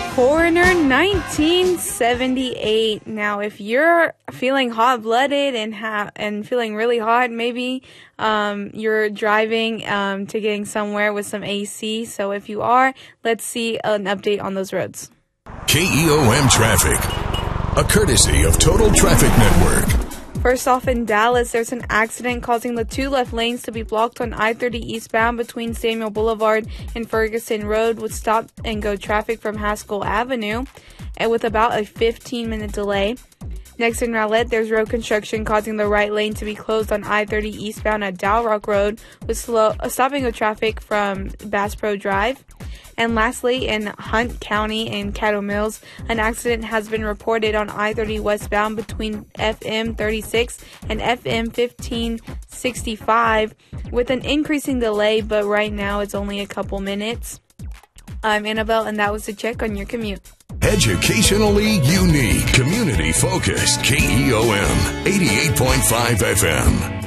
Foreigner 1978. Now, if you're feeling hot-blooded and feeling really hot, maybe you're driving to getting somewhere with some AC. So if you are, let's see an update on those roads. KEOM Traffic, a courtesy of Total Traffic Network. First off, in Dallas, there's an accident causing the two left lanes to be blocked on I-30 eastbound between Samuel Boulevard and Ferguson Road with stop-and-go traffic from Haskell Avenue, and with about a 15-minute delay. Next, in Rowlett, there's road construction causing the right lane to be closed on I-30 eastbound at Dow Rock Road with stop-and-go traffic from Bass Pro Drive. And lastly, in Hunt County in Caddo Mills, an accident has been reported on I-30 westbound between FM 36 and FM 1565 with an increasing delay, but right now it's only a couple minutes. I'm Annabelle, and that was the check on your commute. Educationally unique, community focused, KEOM 88.5 FM.